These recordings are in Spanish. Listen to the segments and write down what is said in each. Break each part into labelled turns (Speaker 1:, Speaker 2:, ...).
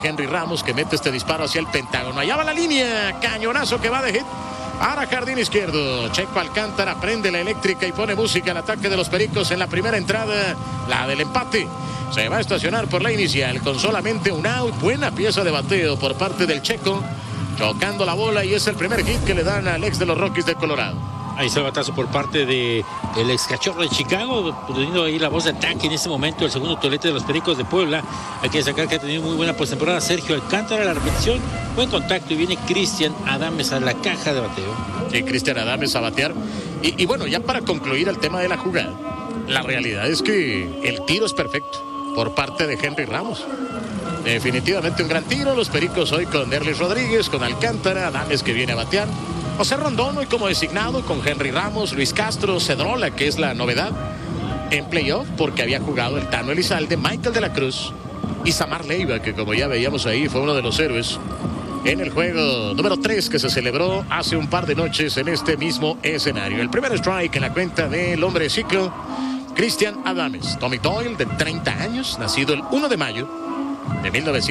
Speaker 1: Henry Ramos, que mete este disparo hacia el Pentágono. Allá va la línea, cañonazo que va de hit. Ahora jardín izquierdo, Checo Alcántara prende la eléctrica y pone música al ataque de los Pericos en la primera entrada, la del empate. Se va a estacionar por la inicial con solamente un out. Buena pieza de bateo por parte del Checo, chocando la bola, y es el primer hit que le dan al ex de los Rockies de Colorado.
Speaker 2: Ahí está el batazo por parte del ex cachorro de Chicago, poniendo ahí la voz de ataque en este momento, el segundo tolete de los Pericos de Puebla. Hay que destacar que ha tenido muy buena postemporada Sergio Alcántara, la repetición, buen contacto, y viene Cristian Adames a la caja de bateo.
Speaker 1: Sí, Cristian Adames a batear. Y bueno, ya para concluir el tema de la jugada, la realidad es que el tiro es perfecto por parte de Henry Ramos. Definitivamente un gran tiro. Los Pericos hoy con Derlis Rodríguez, con Alcántara, Adames que viene a batear, José Rondón hoy como designado, con Henry Ramos, Luis Castro, Cedrola, que es la novedad en playoff porque había jugado el Tano Elizalde, Michael de la Cruz y Samar Leiva, que como ya veíamos ahí fue uno de los héroes en el juego número 3 que se celebró hace un par de noches en este mismo escenario. El primer strike en la cuenta del hombre de ciclo, Cristian Adames. Tommy Doyle, de 30 años, nacido el 1 de mayo de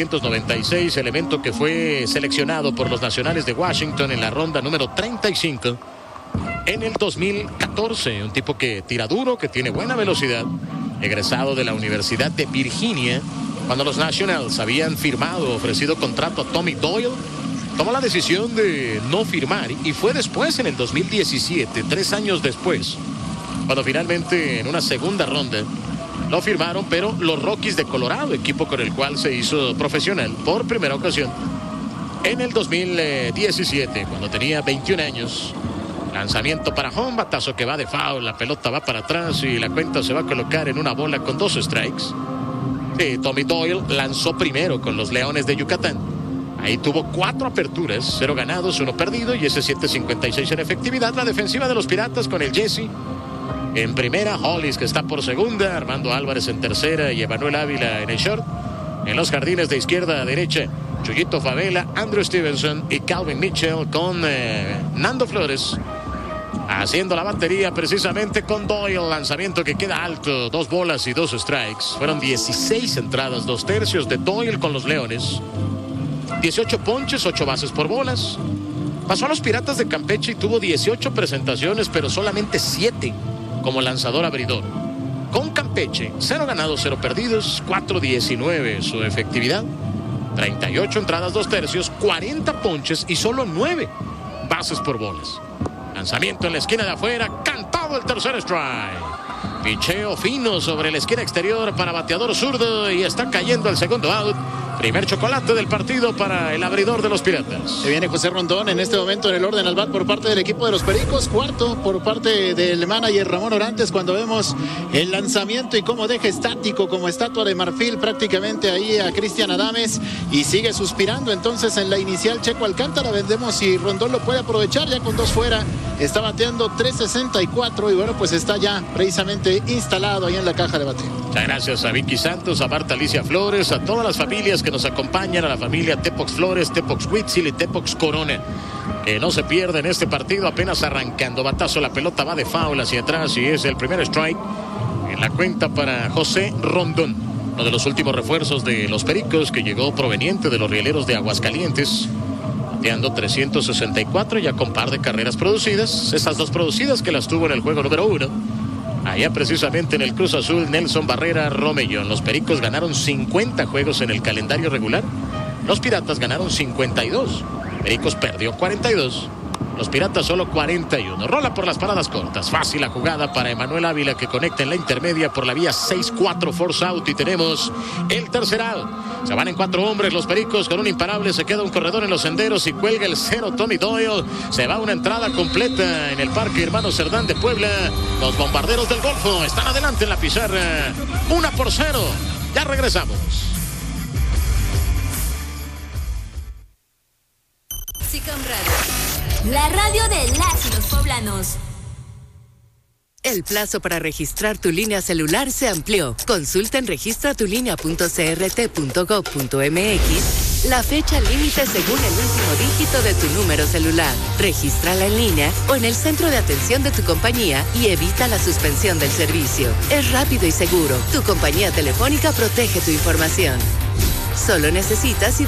Speaker 1: 1996, elemento que fue seleccionado por los Nacionales de Washington en la ronda número 35 en el 2014. Un tipo que tira duro, que tiene buena velocidad, egresado de la Universidad de Virginia. Cuando los Nationals habían ofrecido contrato a Tommy Doyle, tomó la decisión de no firmar, y fue después, en el 2017, 3 años después, cuando finalmente en una segunda ronda lo firmaron, pero los Rockies de Colorado, equipo con el cual se hizo profesional por primera ocasión en el 2017, cuando tenía 21 años. Lanzamiento para home, batazo que va de foul, la pelota va para atrás y la cuenta se va a colocar en una bola con 2 strikes. Sí, Tommy Doyle lanzó primero con los Leones de Yucatán. Ahí tuvo 4 aperturas, 0 ganados, 1 perdido, y ese 7.56 en efectividad. La defensiva de los Piratas con el Jesse en primera, Hollis que está por segunda, Armando Álvarez en tercera y Emanuel Ávila en el short. En los jardines de izquierda a derecha, Chuyito Favela, Andrew Stevenson y Calvin Mitchell, con Nando Flores haciendo la batería precisamente con Doyle. Lanzamiento que queda alto, 2 bolas y 2 strikes. Fueron 16 entradas, 2 tercios de Doyle con los Leones, 18 ponches, 8 bases por bolas. Pasó a los Piratas de Campeche y tuvo 18 presentaciones, pero solamente 7 como lanzador abridor. Con Campeche, 0 ganados, 0 perdidos, 4.19 su efectividad, 38 entradas, 2 tercios, 40 ponches y solo 9 bases por bolas. Lanzamiento en la esquina de afuera, cantado el tercer strike. Picheo fino sobre la esquina exterior para bateador zurdo, y está cayendo el segundo out. Primer chocolate del partido para el abridor de los Piratas.
Speaker 3: Se viene José Rondón en este momento en el orden al bat por parte del equipo de los Pericos. Cuarto por parte del manager Ramón Orantes, cuando vemos el lanzamiento y cómo deja estático como estatua de marfil prácticamente ahí a Cristian Adames, y sigue suspirando entonces en la inicial Checo Alcántara. Vendemos si Rondón lo puede aprovechar, ya con 2 fuera. Está bateando 3.64 y bueno, pues está ya precisamente instalado ahí en la caja de bateo.
Speaker 1: Muchas gracias a Vicky Santos, a Marta Alicia Flores, a todas las familias que nos acompañan, a la familia Tepox Flores, Tepox Huitzil y Tepox Corona, que no se pierden este partido apenas arrancando. Batazo, la pelota va de foul hacia atrás y es el primer strike en la cuenta para José Rondón, uno de los últimos refuerzos de los Pericos, que llegó proveniente de los Rieleros de Aguascalientes, bateando 364, ya con par de carreras producidas. Esas 2 producidas que las tuvo en el juego número 1. Allá precisamente en el Cruz Azul, Nelson Barrera Romellón. Los Pericos ganaron 50 juegos en el calendario regular. Los Piratas ganaron 52. Pericos perdió 42. Los Piratas solo 41. Rola por las paradas cortas. Fácil la jugada para Emanuel Ávila, que conecta en la intermedia por la vía 6-4, force out, y tenemos el tercer out. Se van en 4 hombres los Pericos con un imparable. Se queda un corredor en los senderos y cuelga el 0 Tommy Doyle. Se va una entrada completa en el Parque Hermano Cerdán de Puebla. Los Bombarderos del Golfo están adelante en la pizarra, 1-0. Ya regresamos.
Speaker 4: SICAM Radio, la radio de las y los poblanos.
Speaker 5: El plazo para registrar tu línea celular se amplió. Consulta en registratulinea.crt.gov.mx la fecha límite según el último dígito de tu número celular. Regístrala en línea o en el centro de atención de tu compañía y evita la suspensión del servicio. Es rápido y seguro. Tu compañía telefónica protege tu información. Solo necesitas